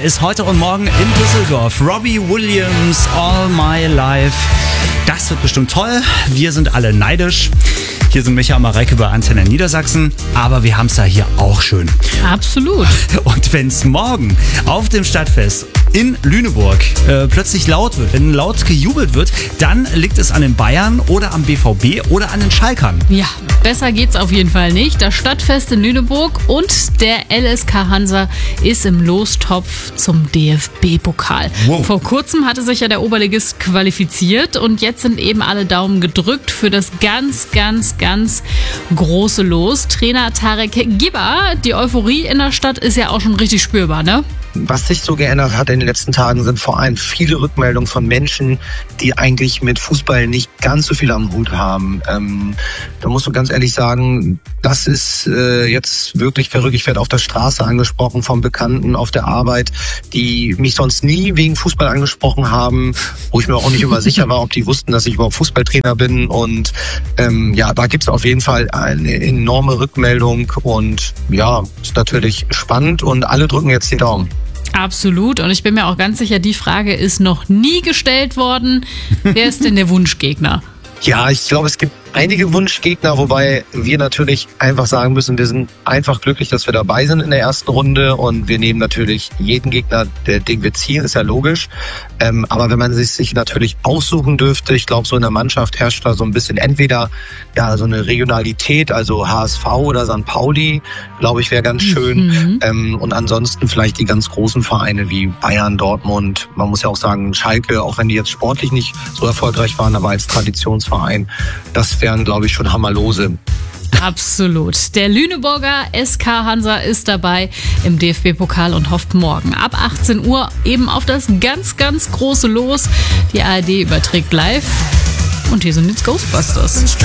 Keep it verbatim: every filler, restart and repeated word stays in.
ist heute und morgen in Düsseldorf. Robbie Williams, All My Life. Das wird bestimmt toll. Wir sind alle neidisch. Hier sind Micha und Mareike bei Antenne Niedersachsen, aber wir haben es ja hier auch schön. Absolut. Und wenn es morgen auf dem Stadtfest in Lüneburg äh, plötzlich laut wird, wenn laut gejubelt wird, dann liegt es an den Bayern oder am B V B oder an den Schalkern. Ja, besser geht's auf jeden Fall nicht. Das Stadtfest in Lüneburg und der L S K Hansa ist im Lostopf zum D F B-Pokal. Wow. Vor kurzem hatte sich ja der Oberligist qualifiziert und jetzt sind eben alle Daumen gedrückt für das ganz, ganz, ganz große Los. Trainer Tarek Gibber, die Euphorie in der Stadt ist ja auch schon richtig spürbar, ne? Was sich so geändert hat in den letzten Tagen, sind vor allem viele Rückmeldungen von Menschen, die eigentlich mit Fußball nicht ganz so viel am Hut haben. Ähm, da musst du ganz ehrlich sagen, das ist äh, jetzt wirklich verrückt. Ich werde auf der Straße angesprochen von Bekannten auf der Arbeit, die mich sonst nie wegen Fußball angesprochen haben, wo ich mir auch nicht immer sicher war, ob die wussten, dass ich überhaupt Fußballtrainer bin. Und ähm, ja, da gibt es auf jeden Fall eine enorme Rückmeldung und ja, ist natürlich spannend und alle drücken jetzt die Daumen. Absolut. Und ich bin mir auch ganz sicher, die Frage ist noch nie gestellt worden. Wer ist denn der Wunschgegner? Ja, ich glaube, es gibt einige Wunschgegner, wobei wir natürlich einfach sagen müssen, wir sind einfach glücklich, dass wir dabei sind in der ersten Runde und wir nehmen natürlich jeden Gegner, der, den wir ziehen, ist ja logisch. Ähm, aber wenn man sich, sich natürlich aussuchen dürfte, ich glaube, so in der Mannschaft herrscht da so ein bisschen entweder ja so eine Regionalität, also H S V oder Sankt Pauli, glaube ich, wäre ganz schön. Mhm. Ähm, und ansonsten vielleicht die ganz großen Vereine wie Bayern, Dortmund. Man muss ja auch sagen, Schalke, auch wenn die jetzt sportlich nicht so erfolgreich waren, aber als Traditionsverein, das wären, glaube ich, schon Hammerlose. Absolut. Der Lüneburger S K Hansa ist dabei im D F B-Pokal und hofft morgen ab achtzehn Uhr eben auf das ganz, ganz große Los. Die A R D überträgt live. Und hier sind jetzt Ghostbusters.